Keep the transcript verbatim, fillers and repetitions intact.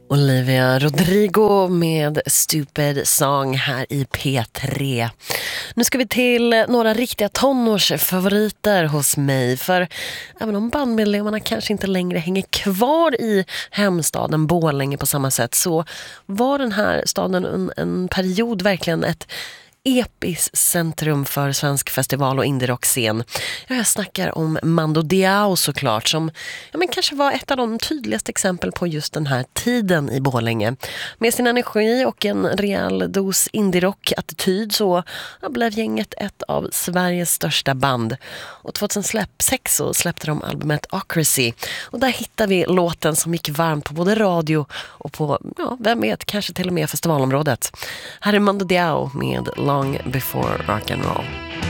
Olivia Rodrigo med Stupid Song här i P tre. Nu ska vi till några riktiga tonårsfavoriter hos mig. För även om bandmedlemmarna kanske inte längre hänger kvar i hemstaden Borlänge på samma sätt, så var den här staden en, en period verkligen ett episkt centrum för svensk festival- och indie-rockscen. Ja, jag snackar om Mando Diao såklart, som ja, men kanske var ett av de tydligaste exempel på just den här tiden i Borlänge. Med sin energi och en rejäl dos indie-rock-attityd så ja, blev gänget ett av Sveriges största band. Och tjugohundrasex så släppte de albumet Ocracy. Och där hittar vi låten som gick varmt på både radio och på, ja, vem vet, kanske till och med festivalområdet. Här är Mando Diao med Long Before Rock and Roll.